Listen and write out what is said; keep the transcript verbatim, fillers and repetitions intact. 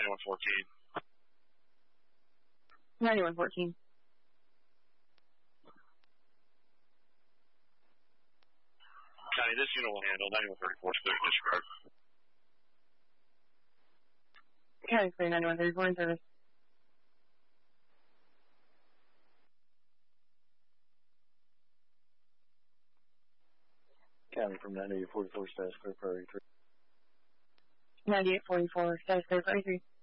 ninety-one fourteen. ninety-one fourteen. County, this unit will handle ninety-one thirty-four, clear disregard. County clear ninety-one thirty-four in service. County from ninety-eight forty-four, status clear, priority three. ninety-eight forty-four, status clear, priority three.